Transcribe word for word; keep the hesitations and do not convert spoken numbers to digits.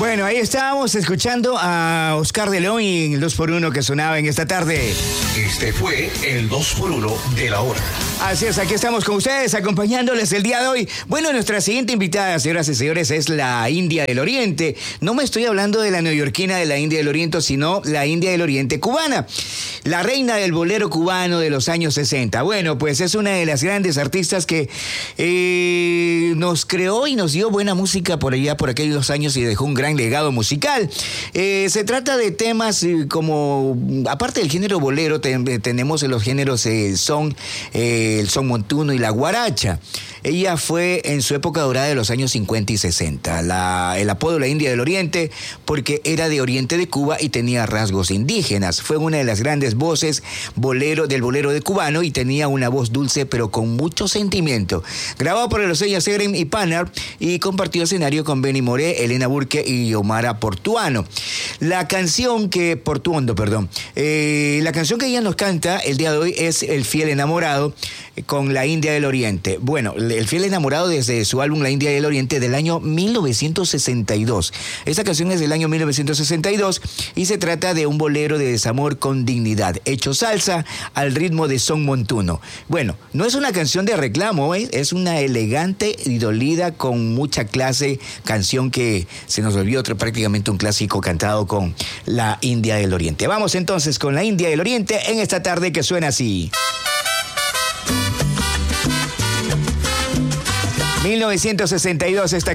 Bueno, ahí estábamos escuchando a Oscar de León y el dos por uno que sonaba en esta tarde. Este fue el dos por uno de la hora. Así es, aquí estamos con ustedes acompañándoles el día de hoy. Bueno, nuestra siguiente invitada, señoras y señores, es la India del Oriente. No me estoy hablando de la neoyorquina de la India del Oriente, sino la India del Oriente cubana. La reina del bolero cubano de los años sesenta. Bueno, pues es una de las grandes artistas que eh, nos creó y nos dio buena música por allá, por aquellos años, y dejó un gran legado musical. Eh, se trata de temas eh, como, aparte del género bolero, ten, tenemos los géneros eh, son, eh, el son montuno y la guaracha. Ella fue en su época dorada de los años cincuenta y sesenta. La, el apodo la India del Oriente porque era de Oriente de Cuba y tenía rasgos indígenas. Fue una de las grandes voces bolero, del bolero de cubano y tenía una voz dulce pero con mucho sentimiento. Grabado por los sellos Segrem y Panner y compartió escenario con Benny Moré, Elena Burke y Omara Portuano. La canción que, Portuondo, perdón, eh, la canción que ella nos canta el día de hoy es El Fiel Enamorado con la India del Oriente. Bueno, El Fiel Enamorado desde su álbum La India del Oriente del año mil novecientos sesenta y dos. Esta canción es del año mil novecientos sesenta y dos y se trata de un bolero de desamor con dignidad, hecho salsa al ritmo de son montuno. Bueno, no es una canción de reclamo, ¿eh? Es una elegante y dolida con mucha clase canción que se nos volvió otro, prácticamente un clásico cantado con la India del Oriente. Vamos entonces con la India del Oriente en esta tarde que suena así. mil novecientos sesenta y dos, esta